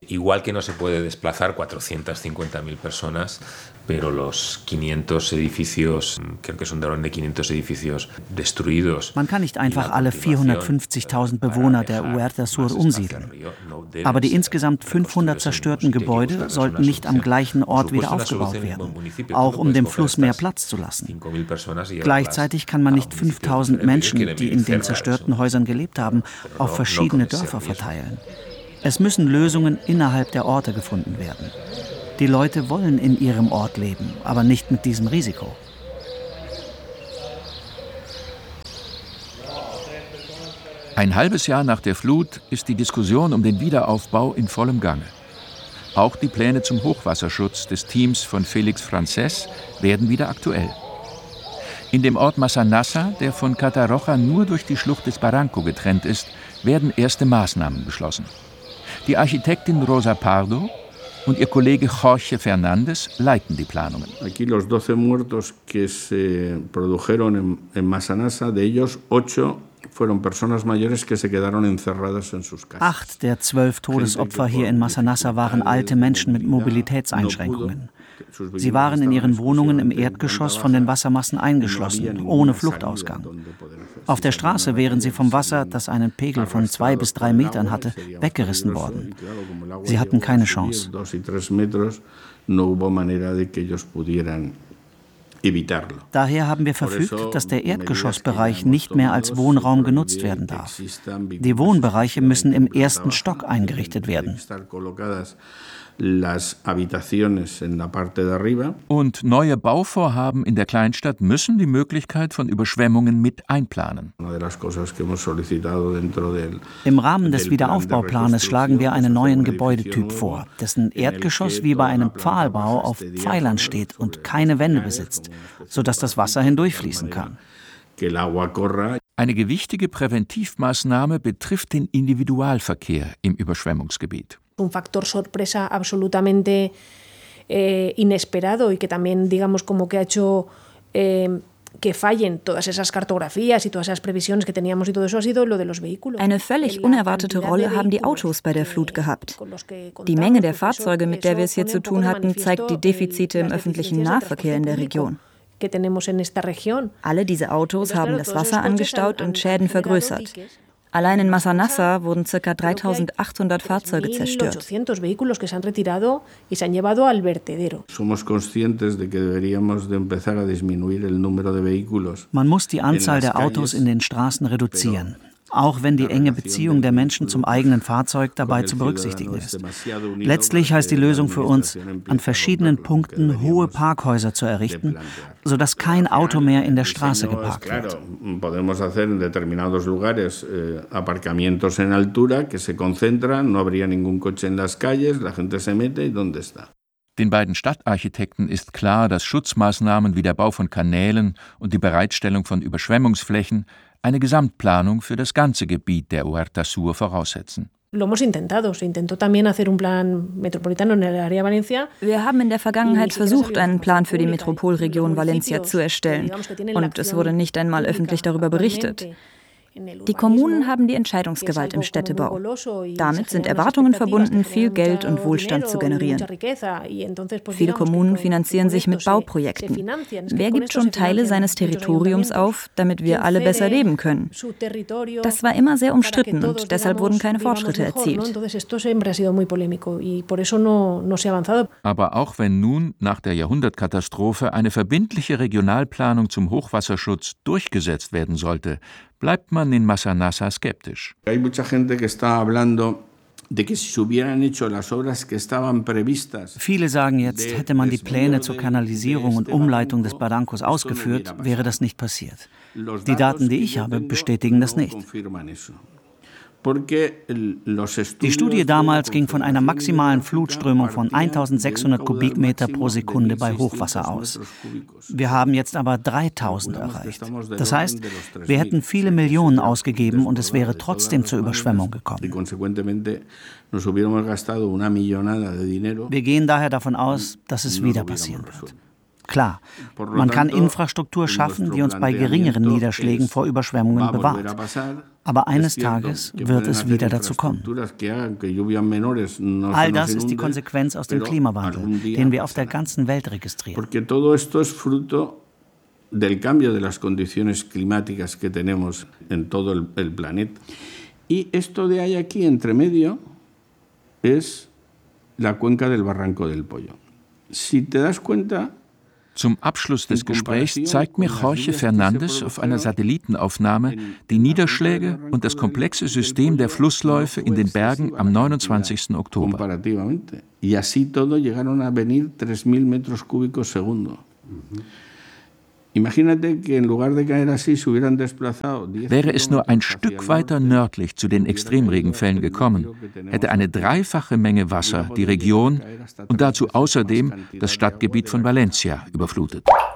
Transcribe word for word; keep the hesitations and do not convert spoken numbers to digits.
Igual que no se puede desplazar cuatrocientas cincuenta mil personas, pero los quinientos edificios, creo que son de orden de quinientos edificios destruidos. Man kann nicht einfach alle vierhundertfünfzigtausend Bewohner der Huerta Sur umsiedeln. Aber die insgesamt fünfhundert zerstörten Gebäude sollten nicht am gleichen Ort wieder aufgebaut werden, auch um dem Fluss mehr Platz zu lassen. Gleichzeitig kann man nicht fünftausend Menschen, die in den zerstörten Häusern gelebt haben, auf verschiedene Dörfer verteilen. Es müssen Lösungen innerhalb der Orte gefunden werden. Die Leute wollen in ihrem Ort leben, aber nicht mit diesem Risiko. Ein halbes Jahr nach der Flut ist die Diskussion um den Wiederaufbau in vollem Gange. Auch die Pläne zum Hochwasserschutz des Teams von Félix Francés werden wieder aktuell. In dem Ort Massanassa, der von Catarroja nur durch die Schlucht des Barranco getrennt ist, werden erste Maßnahmen beschlossen. Die Architektin Rosa Pardo und ihr Kollege Jorge Fernández leiten die Planungen. Aquí los doce muertos que se produjeron en, en Massanassa, de ellos ocho fueron personas mayores que se quedaron encerradas en sus casas. Acht der zwölf Todesopfer hier in Massanassa waren alte Menschen mit Mobilitätseinschränkungen. Sie waren in ihren Wohnungen im Erdgeschoss von den Wassermassen eingeschlossen, ohne Fluchtausgang. Auf der Straße wären sie vom Wasser, das einen Pegel von zwei bis drei Metern hatte, weggerissen worden. Sie hatten keine Chance. Daher haben wir verfügt, dass der Erdgeschossbereich nicht mehr als Wohnraum genutzt werden darf. Die Wohnbereiche müssen im ersten Stock eingerichtet werden. Und neue Bauvorhaben in der Kleinstadt müssen die Möglichkeit von Überschwemmungen mit einplanen. Im Rahmen des Wiederaufbauplanes schlagen wir einen neuen Gebäudetyp vor, dessen Erdgeschoss wie bei einem Pfahlbau auf Pfeilern steht und keine Wände besitzt, sodass das Wasser hindurchfließen kann. Eine gewichtige Präventivmaßnahme betrifft den Individualverkehr im Überschwemmungsgebiet. Un factor sorpresa absolutamente eh, inesperado y que también, digamos, como que ha hecho eh, que fallen todas esas cartografías y todas esas previsiones que teníamos y todo eso ha sido lo de los vehículos. Eine völlig unerwartete Rolle haben die Autos bei der Flut gehabt. Die Menge der Fahrzeuge, mit der wir es hier zu tun hatten, zeigt die Defizite im öffentlichen Nahverkehr in der Region. Alle diese Autos haben das Wasser angestaut und Schäden vergrößert. Allein in Massanassa wurden ca. dreitausendachthundert Fahrzeuge zerstört. Man muss die Anzahl der Autos in den Straßen reduzieren, auch wenn die enge Beziehung der Menschen zum eigenen Fahrzeug dabei zu berücksichtigen ist. Letztlich heißt die Lösung für uns, an verschiedenen Punkten hohe Parkhäuser zu errichten, sodass kein Auto mehr in der Straße geparkt wird. Podemos hacer en determinados lugares eh, aparcamientos en altura que se concentran, no habría ningún coche en las calles, la gente se mete y ¿dónde está? Den beiden Stadtarchitekten ist klar, dass Schutzmaßnahmen wie der Bau von Kanälen und die Bereitstellung von Überschwemmungsflächen eine Gesamtplanung für das ganze Gebiet der Huerta Sur voraussetzen. Lo hemos intentado. Se intentó también hacer un plan metropolitano en el área Valencia. Wir haben in der Vergangenheit versucht, einen Plan für die Metropolregion Valencia zu erstellen. Und es wurde nicht einmal öffentlich darüber berichtet. Die Kommunen haben die Entscheidungsgewalt im Städtebau. Damit sind Erwartungen verbunden, viel Geld und Wohlstand zu generieren. Viele Kommunen finanzieren sich mit Bauprojekten. Wer gibt schon Teile seines Territoriums auf, damit wir alle besser leben können? Das war immer sehr umstritten und deshalb wurden keine Fortschritte erzielt. Aber auch wenn nun nach der Jahrhundertkatastrophe eine verbindliche Regionalplanung zum Hochwasserschutz durchgesetzt werden sollte, bleibt man in Massanassa skeptisch. Viele sagen jetzt, hätte man die Pläne zur Kanalisierung und Umleitung des Barrancos ausgeführt, wäre das nicht passiert. Die Daten, die ich habe, bestätigen das nicht. Die Studie damals ging von einer maximalen Flutströmung von eintausendsechshundert Kubikmeter pro Sekunde bei Hochwasser aus. Wir haben jetzt aber dreitausend erreicht. Das heißt, wir hätten viele Millionen ausgegeben und es wäre trotzdem zur Überschwemmung gekommen. Wir gehen daher davon aus, dass es wieder passieren wird. Klar, man kann Infrastruktur schaffen, die uns bei geringeren Niederschlägen vor Überschwemmungen bewahrt. Aber eines Tages wird es wieder dazu kommen. All das ist die Konsequenz aus dem Klimawandel, den wir auf der ganzen Welt registrieren. Del cambio de las condiciones climáticas que tenemos en todo el, el planeta. Y esto de ahí aquí entre medio es la cuenca del Barranco del Pollo. Si te das cuenta. Zum Abschluss des Gesprächs zeigt mir Jorge Fernandes auf einer Satellitenaufnahme die Niederschläge und das komplexe System der Flussläufe in den Bergen am neunundzwanzigsten Oktober. Y así todo llegaron a venir tres mil metros cúbicos segundo. Wäre es nur ein Stück weiter nördlich zu den Extremregenfällen gekommen, hätte eine dreifache Menge Wasser die Region und dazu außerdem das Stadtgebiet von Valencia überflutet.